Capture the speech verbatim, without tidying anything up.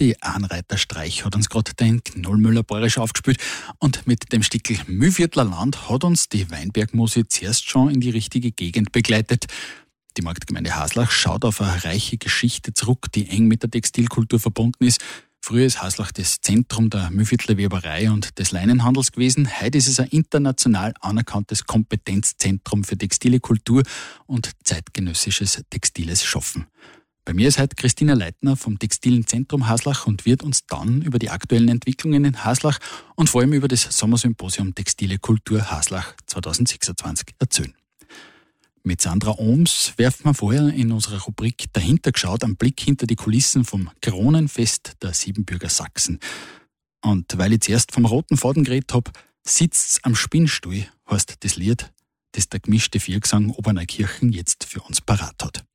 Die Ahnreiter-Streich hat uns gerade den Knollmüller bayerisch aufgespielt und mit dem Stickel Mühlviertler Land hat uns die Weinbergmusik zuerst schon in die richtige Gegend begleitet. Die Marktgemeinde Haslach schaut auf eine reiche Geschichte zurück, die eng mit der Textilkultur verbunden ist. Früher ist Haslach das Zentrum der Mühlviertler Weberei und des Leinenhandels gewesen. Heute ist es ein international anerkanntes Kompetenzzentrum für textile Kultur und zeitgenössisches textiles Schaffen. Bei mir ist heute Christina Leitner vom Textilen Zentrum Haslach und wird uns dann über die aktuellen Entwicklungen in Haslach und vor allem über das Sommersymposium Textile Kultur Haslach zwanzig sechsundzwanzig erzählen. Mit Sandra Ohms werfen wir vorher in unserer Rubrik Dahinter geschaut einen Blick hinter die Kulissen vom Kronenfest der Siebenbürger Sachsen. Und weil ich zuerst vom roten Faden geredet habe, sitzt am Spinnstuhl, heißt das Lied, das der gemischte Viergesang Oberneukirchen jetzt für uns parat hat.